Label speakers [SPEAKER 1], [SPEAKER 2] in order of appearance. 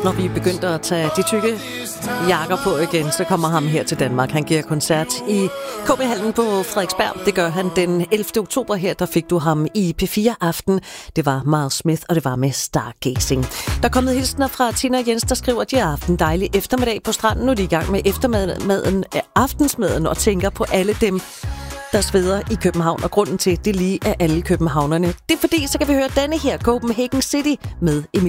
[SPEAKER 1] Når vi begyndte at tage de tykke jakker på igen, så kommer ham her til Danmark. Han giver koncert i KB-hallen på Frederiksberg. Det gør han den 11. oktober her. Der fik du ham i P4 Aften. Det var Miles Smith, og det var med Stargazing. Der er kommet hilsener fra Tina og Jens, der skriver, at de har haft en dejlig eftermiddag på stranden. Nu er de i gang med aftensmaden og tænker på alle dem, der sveder i København. Og grunden til, det lige er alle københavnerne. Det er fordi, så kan vi høre denne her Copenhagen City med Emil